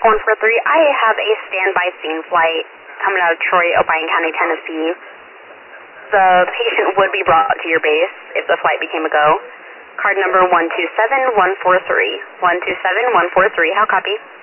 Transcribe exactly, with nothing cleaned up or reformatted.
one four three. I have a standby scene flight coming out of Troy, O'Brien County, Tennessee. The patient would be brought to your base if the flight became a go. Card number one two seven one four three. one two seven one four three. How copy?